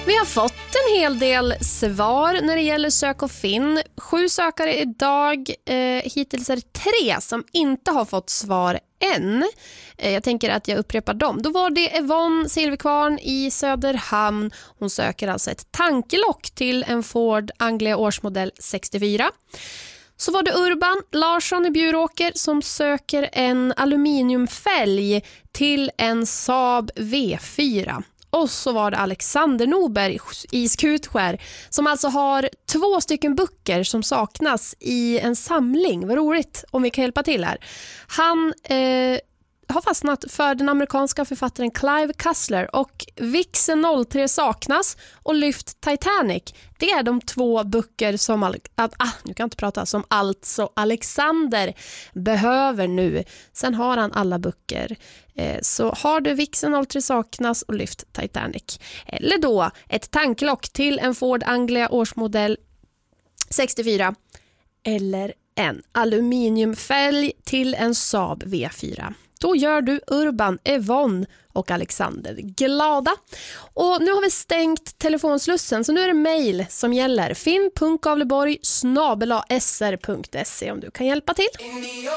Vi har fått en hel del svar när det gäller sök och finn. 7 sökare idag. Hittills är det 3 som inte har fått svar än. Jag tänker att jag upprepar dem. Då var det Yvonne Silverkvarn i Söderhamn. Hon söker alltså ett tankelock till en Ford Anglia årsmodell 64. Så var det Urban Larsson i Bjuråker som söker en aluminiumfälg till en Saab V4. Och så var det Alexander Norberg i Skutskär som alltså har 2 stycken böcker som saknas i en samling. Vad roligt om vi kan hjälpa till här. Han har fastnat för den amerikanska författaren Clive Cussler och Vixen 03 saknas och Lyft Titanic. Det är de 2 böcker som som alltså Alexander behöver nu. Sen har han alla böcker. Så har du Vixen 03 saknas och Lyft Titanic. Eller då ett tanklock till en Ford Anglia årsmodell 64. Eller en aluminiumfälg till en Saab V4. Då gör du Urban, Yvonne och Alexander glada. Och nu har vi stängt telefonslussen så nu är det mejl som gäller. finn.gavleborg@sr.se om du kan hjälpa till.